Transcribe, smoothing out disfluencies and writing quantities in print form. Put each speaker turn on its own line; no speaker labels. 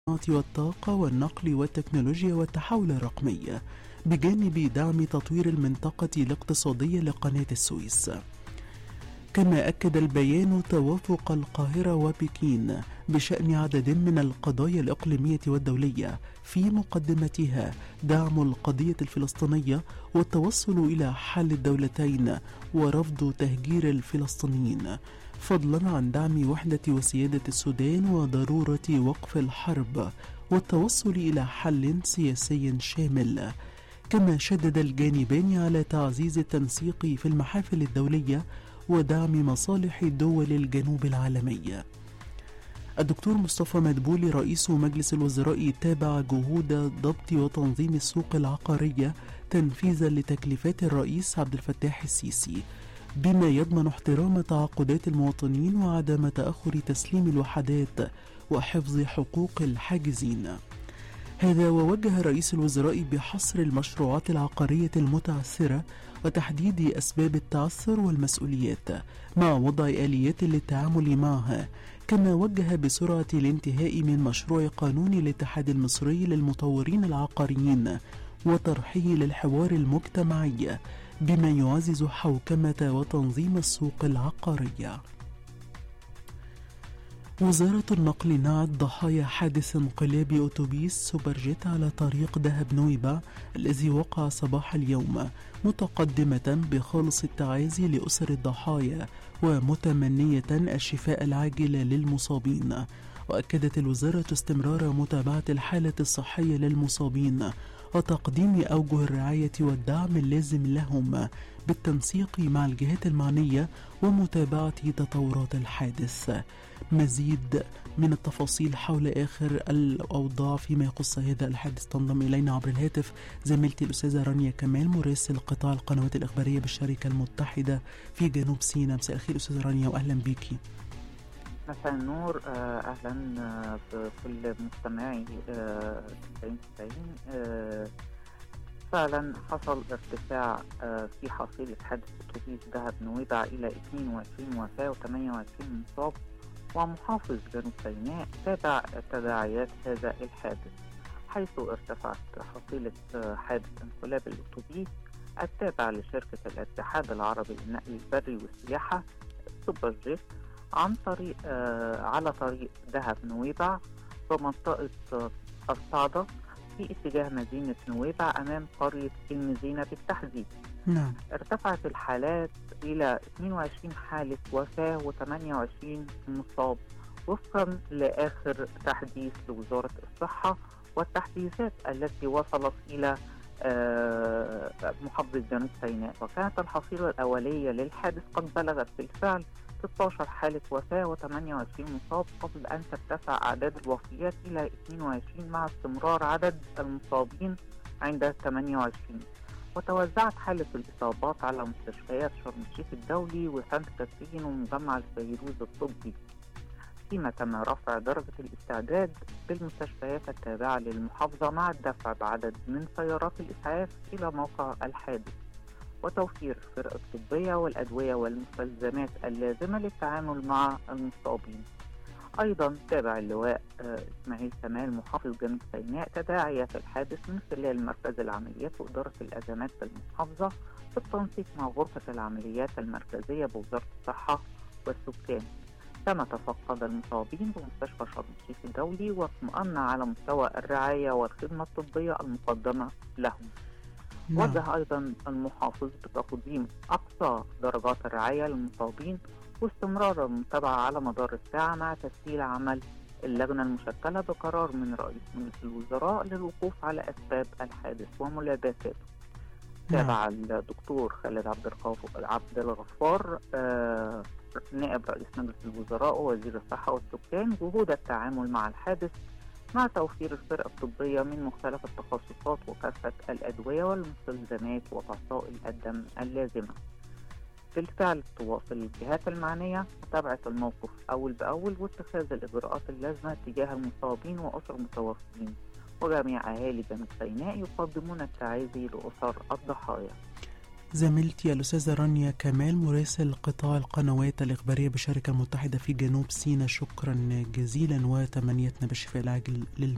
والطاقة والنقل والتكنولوجيا والتحول الرقمي، بجانب دعم تطوير المنطقة الاقتصادية لقناة السويس. كما أكد البيان توافق القاهرة وبكين بشأن عدد من القضايا الإقليمية والدولية، في مقدمتها دعم القضية الفلسطينية والتوصل إلى حل الدولتين ورفض تهجير الفلسطينيين، فضلا عن دعم وحدة وسيادة السودان وضرورة وقف الحرب والتوصل إلى حل سياسي شامل. كما شدد الجانبان على تعزيز التنسيق في المحافل الدولية ودعم مصالح دول الجنوب العالمية. الدكتور مصطفى مدبولي رئيس مجلس الوزراء تابع جهود ضبط وتنظيم السوق العقارية تنفيذا لتكليفات الرئيس عبد الفتاح السيسي، بما يضمن احترام تعاقدات المواطنين وعدم تأخر تسليم الوحدات وحفظ حقوق الحاجزين. هذا ووجه رئيس الوزراء بحصر المشروعات العقارية المتعثرة وتحديد أسباب التعثر والمسؤوليات مع وضع آليات للتعامل معها. كما وجه بسرعة الانتهاء من مشروع قانون الاتحاد المصري للمطورين العقاريين وطرحه للحوار المجتمعي، بما يعزز حوكمة وتنظيم السوق العقارية. وزارة النقل نعت ضحايا حادث انقلاب أتوبيس سوبر جيت على طريق دهب نويبع الذي وقع صباح اليوم، متقدمة بخالص التعازي لأسر الضحايا ومتمنية الشفاء العاجل للمصابين. وأكدت الوزارة استمرار متابعة الحالة الصحية للمصابين وتقديم أوجه الرعاية والدعم اللازم لهم بالتنسيق مع الجهات المعنية ومتابعة تطورات الحادث. مزيد من التفاصيل حول آخر الأوضاع فيما يخص هذا الحادث تنضم إلينا عبر الهاتف زميلتي الأستاذة رانيا كمال مراسل قطاع القنوات الإخبارية بالشركة المتحدة في جنوب سيناء. مساء الخير أستاذة رانيا وأهلا بيكي.
مساء النور، أهلا بكل مستمعي 90. فعلا حصل ارتفاع في حصيلة حادث أتوبيس دهب نويبع إلى 22 وفاة و28 مصاب، ومحافظ جنوب سيناء تابع تداعيات هذا الحادث، حيث ارتفعت حصيلة حادث انقلاب الأتوبيس التابع لشركة الاتحاد العربي للنقل البري والسياحة سوبر جيت عن طريق على طريق دهب نويبع بمنطقة الصعدة في اتجاه مدينة نويبع أمام قرية المزينة بالتحديد.
نعم.
ارتفعت الحالات إلى 22 حالة وفاة و28 مصاب وفقا لآخر تحديث لوزارة الصحة والتحديثات التي وصلت إلى محافظة جنوب سيناء. وكانت الحصيلة الأولية للحادث قد بلغت بالفعل 16 حالة وفاة و28 مصاب، قبل أن ترتفع أعداد الوفيات إلى 22 مع استمرار عدد المصابين عند 28. وتوزعت حالة الإصابات على مستشفيات شرم الشيخ الدولي وسانت كاترين ومجمع الفيروز الطبي، فيما تم رفع درجة الاستعداد بالمستشفيات التابعة للمحافظة مع الدفع بعدد من سيارات الإسعاف إلى موقع الحادث وتوفير الفرق الطبية والأدوية والمستلزمات اللازمة للتعامل مع المصابين. أيضا تابع اللواء إسماعيل كمال محافظ جنوب سيناء تداعيات الحادث من خلال مركز العمليات وإدارة الأزمات بالمحافظة بالتنسيق مع غرفة العمليات المركزية بوزارة الصحة والسكان. كما تفقد المصابين بمستشفى شرم الشيخ الدولي واطمأن على مستوى الرعاية والخدمة الطبية المقدمة لهم. وجه أيضا المحافظ بتقديم أقصى درجات الرعاية للمصابين واستمرار المتابعة على مدار الساعة مع تسهيل عمل اللجنة المشكلة بقرار من رئيس مجلس الوزراء للوقوف على أسباب الحادث وملابساته. تابع الدكتور خالد عبد الغفار نائب رئيس مجلس الوزراء ووزير الصحة والسكان جهود التعامل مع الحادث مع توفير الفرق الطبية من مختلف التخصصات وكافة الأدوية والمستلزمات وفصائل الدم اللازمة. بالفعل تواصل الجهات المعنية متابعة الموقف أول بأول واتخاذ الإجراءات اللازمة تجاه المصابين وأسر المتوفين، وجميع أهالي جنوب سيناء يقدمون التعازي لأسر الضحايا.
زميلتي الأستاذة رانيا كمال مراسل قطاع القنوات الإخبارية بالشركة المتحدة في جنوب سيناء، شكرا جزيلا وتمنيتنا بالشفاء العاجل